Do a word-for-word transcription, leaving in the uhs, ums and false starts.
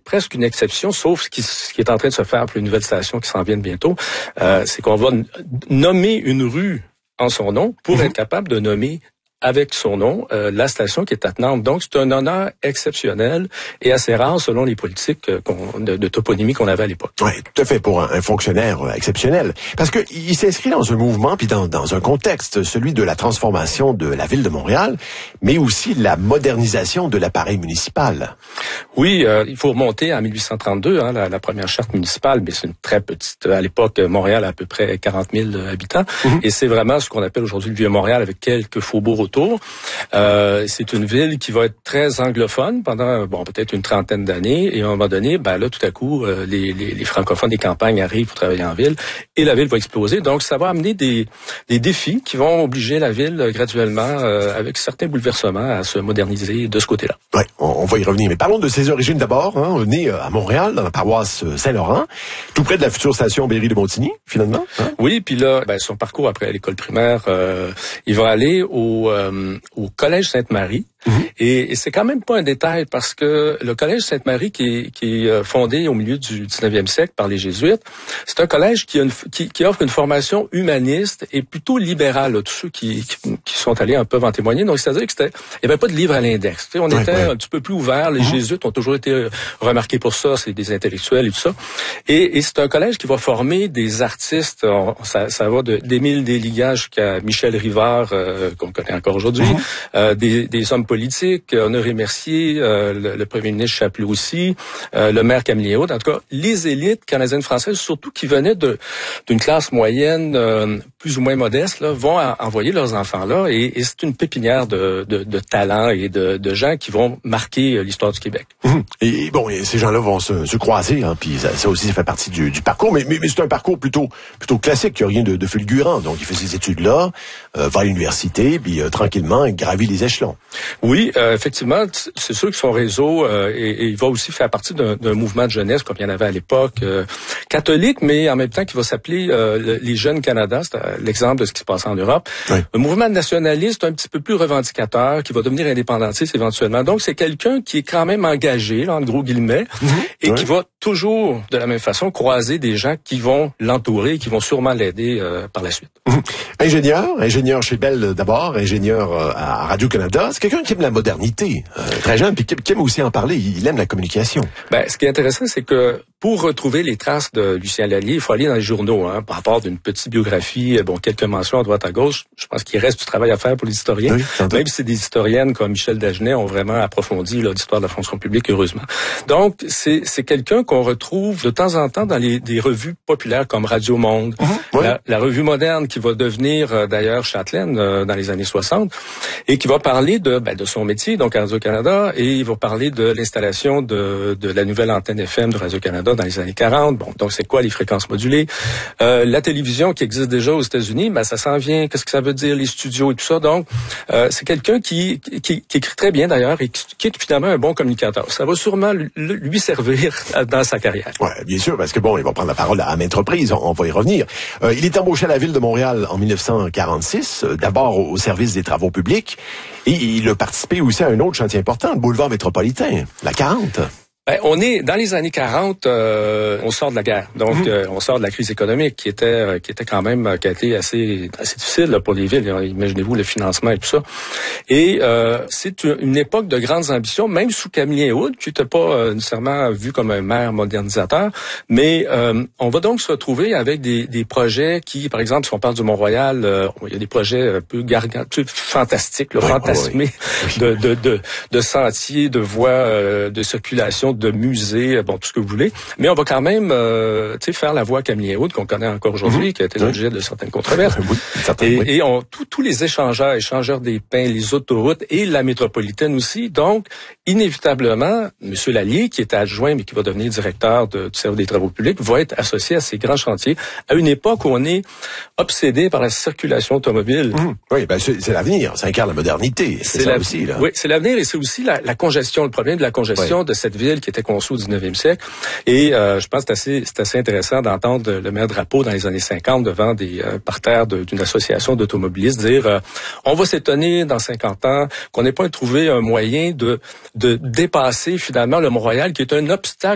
presque une exception, sauf ce qui, ce qui est en train de se faire pour une nouvelle station qui s'en vient bientôt, euh, c'est qu'on va n- nommer une rue en son nom pour mm-hmm. être capable de nommer avec son nom, euh, la station qui est attenante. Donc, c'est un honneur exceptionnel et assez rare selon les politiques euh, qu'on, de, de toponymie qu'on avait à l'époque. Oui, tout à fait, pour un, un fonctionnaire euh, exceptionnel. Parce que il s'inscrit dans un mouvement, puis dans, dans un contexte, celui de la transformation de la ville de Montréal, mais aussi la modernisation de l'appareil municipal. Oui, euh, il faut remonter à dix-huit cent trente-deux, hein, la, la première charte municipale, mais c'est une très petite... À l'époque, Montréal a à peu près quarante mille habitants, mm-hmm. et c'est vraiment ce qu'on appelle aujourd'hui le Vieux-Montréal, avec quelques faubourgs autour. Euh, c'est une ville qui va être très anglophone pendant, bon, peut-être une trentaine d'années, et à un moment donné, ben là, tout à coup, euh, les, les, les francophones des campagnes arrivent pour travailler en ville, et la ville va exploser. Donc, ça va amener des, des défis qui vont obliger la ville, euh, graduellement, euh, avec certains bouleversements, à se moderniser de ce côté-là. Oui, on, on va y revenir. Mais parlons de ses origines d'abord, hein, né à Montréal, dans la paroisse Saint-Laurent, tout près de la future station Berry de Montigny, finalement. Hein? Oui, puis là, ben, son parcours après l'école primaire, euh, il va aller au, euh, au Collège Sainte-Marie. Mmh. Et, et c'est quand même pas un détail parce que le Collège Sainte-Marie, qui est, qui est fondé au milieu du dix-neuvième siècle par les Jésuites, c'est un collège qui, a une, qui, qui offre une formation humaniste et plutôt libérale. Là, tous ceux qui, qui, qui sont allés un peu en témoigner. Donc, c'est-à-dire que c'était, il n'y avait pas de livre à l'index. Tu sais, on ouais, était ouais. un petit peu plus ouvert. Les mmh. Jésuites ont toujours été remarqués pour ça. C'est des intellectuels et tout ça. Et, et c'est un collège qui va former des artistes. On, ça, ça va de, d'Émile Delignan jusqu'à Michel Rivard, euh, qu'on connaît encore aujourd'hui. Mmh. Euh, des, des hommes politiques, Honoré Mercier, euh, le, le premier ministre Chapelot aussi, euh, le maire Camille Houde, en tout cas, les élites canadiennes françaises, surtout qui venaient de d'une classe moyenne euh, plus ou moins modeste, là, vont à, envoyer leurs enfants là, et, et c'est une pépinière de, de, de talents et de, de gens qui vont marquer l'histoire du Québec. Mmh. Et bon, et ces gens-là vont se, se croiser, hein, puis ça, ça aussi, ça fait partie du, du parcours, mais, mais, mais c'est un parcours plutôt plutôt classique, il n'y a rien de, de fulgurant. Donc, il fait ses études là, euh, va à l'université, puis euh, tranquillement, il gravit les échelons. Oui, euh, effectivement, c'est sûr que son réseau, euh, et, et il va aussi faire partie d'un, d'un mouvement de jeunesse, comme il y en avait à l'époque, euh, catholique, mais en même temps qui va s'appeler euh, les Jeunes Canada, c'est euh, l'exemple de ce qui se passe en Europe. Oui. Un mouvement nationaliste un petit peu plus revendicateur, qui va devenir indépendantiste éventuellement. Donc, c'est quelqu'un qui est quand même engagé, là, en gros guillemets, mmh. et oui. qui va toujours, de la même façon, croiser des gens qui vont l'entourer, qui vont sûrement l'aider euh, par la suite. Mmh. Ingénieur, ingénieur chez Bell d'abord, ingénieur euh, à Radio-Canada. C'est quelqu'un qui aime la modernité, euh, très jeune, puis qui aime aussi en parler. Il aime la communication. Ben, ce qui est intéressant, c'est que pour retrouver les traces de Lucien Lallier, il faut aller dans les journaux, hein, par rapport d'une petite biographie, bon, quelques mentions à droite à gauche. Je pense qu'il reste du travail à faire pour les historiens. Oui, même si des historiennes comme Michel Dagenet ont vraiment approfondi là, l'histoire de la fonction publique, heureusement. Donc, c'est, c'est quelqu'un qu'on retrouve de temps en temps dans les des revues populaires comme Radio Monde, mmh, oui. la, la revue moderne qui va devenir euh, d'ailleurs Châtelaine euh, dans les années soixante, et qui va parler de, ben, de son métier, donc à Radio-Canada, et il va parler de l'installation de, de la nouvelle antenne F M de Radio-Canada dans les années quarante. Bon, donc c'est quoi les fréquences modulées? Euh, la télévision qui existe déjà aux États-Unis, ben ça s'en vient. Qu'est-ce que ça veut dire, les studios et tout ça? Donc, euh, c'est quelqu'un qui, qui, qui écrit très bien d'ailleurs et qui, qui est finalement un bon communicateur. Ça va sûrement lui, lui servir dans sa carrière. Ouais, bien sûr, parce que bon, il va prendre la parole à maintes reprises. On, on va y revenir. Euh, il est embauché à la ville de Montréal en dix-neuf cent quarante-six, euh, d'abord au service des travaux publics, et il a participé aussi à un autre chantier important, le boulevard métropolitain, la quarante. Ben, on est dans les années quarante, euh, on sort de la guerre, donc mmh. euh, on sort de la crise économique qui était euh, qui était quand même qui a été assez assez difficile là, pour les villes. Imaginez-vous le financement et tout ça. Et euh, c'est une époque de grandes ambitions, même sous Camille Houde, qui n'était pas euh, nécessairement vu comme un maire modernisateur, mais euh, on va donc se retrouver avec des des projets qui, par exemple, si on parle du Mont-Royal, euh, il y a des projets un peu gargantueux, fantastiques, là, oui, fantasmés, oui. de, de de de sentiers, de voies euh, de circulation, de musées, bon, tout ce que vous voulez. Mais on va quand même euh, tu sais, faire la voie Camille Houde qu'on connaît encore aujourd'hui, mmh. qui a été l'objet de certaines controverses. Oui, certaines, et, oui. et on, tout, tous les échangeurs, échangeurs des pins, les autoroutes et la métropolitaine aussi. Donc, inévitablement, M. Lallier, qui était adjoint, mais qui va devenir directeur de, du service des travaux publics, va être associé à ces grands chantiers à une époque où on est obsédé par la circulation automobile. Mmh. Oui, ben c'est, c'est l'avenir. Ça incarne la modernité. C'est, c'est ça la, aussi, là. Oui, c'est l'avenir et c'est aussi la, la congestion, le problème de la congestion oui. de cette ville qui était conçue au dix-neuvième siècle. Et euh, je pense que c'est assez, c'est assez intéressant d'entendre le maire Drapeau dans les années cinquante devant des euh, parterres de, d'une association d'automobilistes dire euh, on va s'étonner dans cinquante ans qu'on n'ait pas trouvé un moyen de de dépasser finalement le Mont-Royal qui est un obstacle